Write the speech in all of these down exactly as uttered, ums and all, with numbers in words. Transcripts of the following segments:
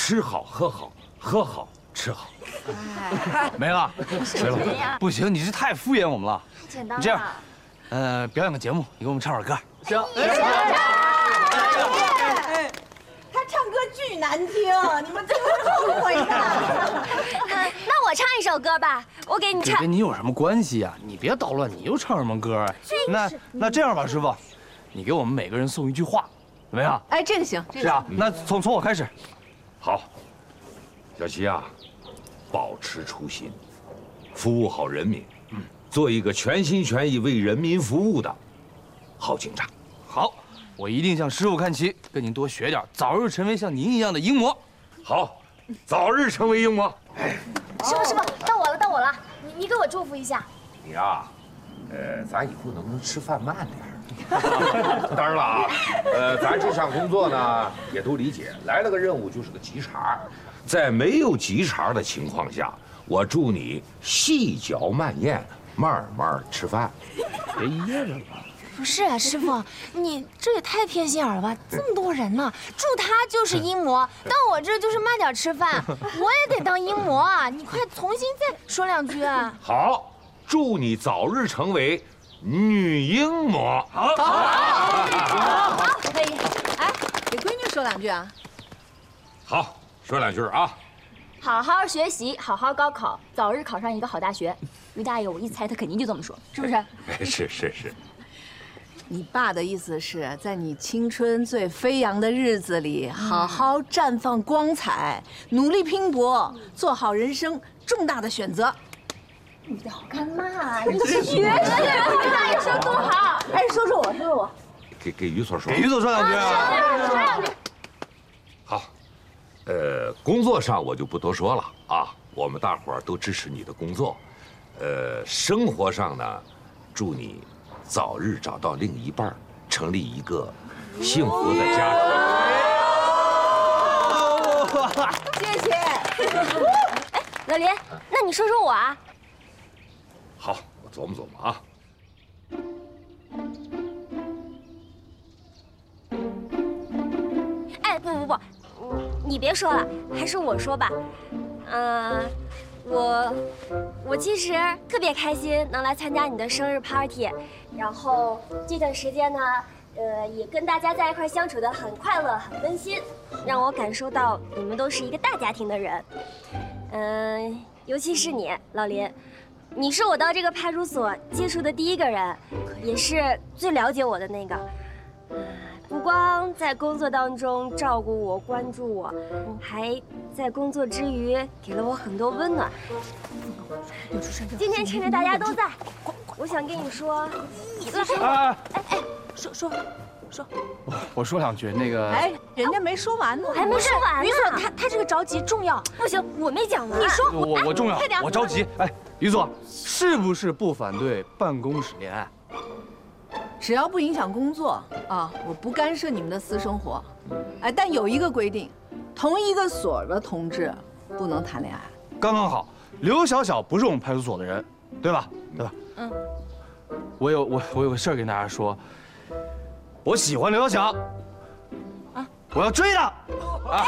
吃好喝好，喝好吃好。 哎，没了，没了，不行，你这太敷衍我们了。 太简单了。 这样，呃，表演个节目，你给我们唱会儿歌。 行。 哎，他唱歌巨难听，你们真会后悔的。 那那我唱一首歌吧，我给你唱。 这跟你有什么关系呀？你别捣乱，你又唱什么歌啊？那那这样吧，师傅，你给我们每个人送一句话，怎么样？ 哎，这个行，这个是啊。那从从我开始。 好，小齐啊，保持初心，服务好人民，嗯，做一个全心全意为人民服务的好警察。 好，我一定向师傅看齐，跟您多学点，早日成为像您一样的英模。 好，早日成为英模。哎， 师傅师傅，到我了到我了，你你给我祝福一下。 你啊，呃，咱以后能不能吃饭慢点？当然了啊，呃，咱这项工作呢，也都理解，来了个任务就是个急茬，在没有急茬的情况下，我祝你细嚼慢咽，慢慢吃饭。别噎着了。 不是啊，师傅，你这也太偏心眼了吧？这么多人呢，祝他就是英模，到我这就是慢点吃饭，我也得当英模啊！你快重新再说两句啊！ 好，祝你早日成为女英模。 好， 好，好，可以。哎，给闺女说两句啊。 好，说两句啊。 好好学习，好好高考，早日考上一个好大学。于大爷，我一猜他肯定就这么说，是不是？ 是是是。 你爸的意思是在你青春最飞扬的日子里，好好绽放光彩，努力拼搏，做好人生重大的选择。 你要干嘛？你学学，于大爷说多好。哎，说说我，说说我。 给给于所说。 给于所说两句啊。 说两句。 好，呃，工作上我就不多说了啊，我们大伙儿都支持你的工作。呃，生活上呢，祝你早日找到另一半，成立一个幸福的家庭。谢谢。 哎，老林，那你说说我啊？ 好，我琢磨琢磨啊。 哎，不不不，你别说了，还是我说吧。嗯、呃，我我其实特别开心能来参加你的生日 party， 然后这段时间呢，呃，也跟大家在一块相处的很快乐、很温馨，让我感受到你们都是一个大家庭的人。嗯、呃，尤其是你，老林。你是我到这个派出所接触的第一个人，也是最了解我的那个。不光在工作当中照顾我、关注我，还在工作之余给了我很多温暖。今天趁着大家都在，我想跟你说， 哎哎哎，说说说， 我我说两句那个。 哎，人家没说完呢， 还没说完呢。 于所，他他这个着急重要。 不行，我没讲完。 你说， 我我重要， 快点， 我着急。哎，于所，是不是不反对办公室恋爱？ 只要不影响工作啊，我不干涉你们的私生活。哎，但有一个规定，同一个所的同志不能谈恋爱。 刚刚好，刘小小不是我们派出所的人，对吧？对吧？嗯。我有我我有个事儿跟大家说，我喜欢刘小小，啊，我要追她。啊！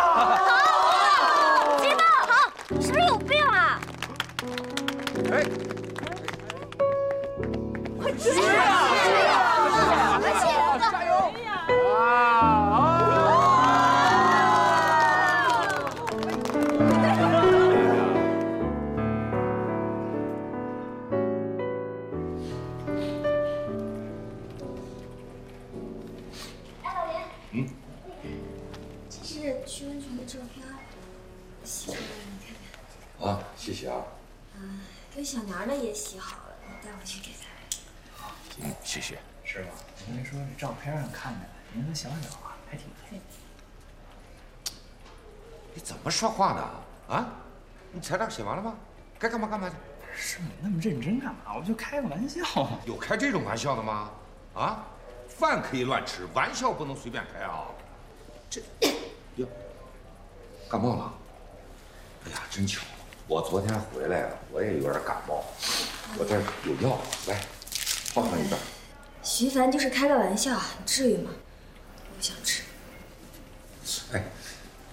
好，金棒，好，是不是有病啊？ 哎， 快追啊！快去！加油！哎，老林，嗯，这是去温泉的照片，洗出来了，你看看。 啊，谢谢啊。 嗯，跟小娘的也洗好了，你带回去给她。 好，嗯，谢谢。 是吗？您说这照片上看着您和小小啊，还挺配。 你怎么说话呢？啊，你材料写完了吗？该干嘛干嘛去。 师傅，你那么认真干嘛？我就开个玩笑。 有开这种玩笑的吗？啊，饭可以乱吃，玩笑不能随便开啊。这，哟，感冒了？哎呀，真巧，我昨天回来了，我也有点感冒，我这有药，来，泡上一杯。 徐凡就是开个玩笑，至于吗？我不想吃。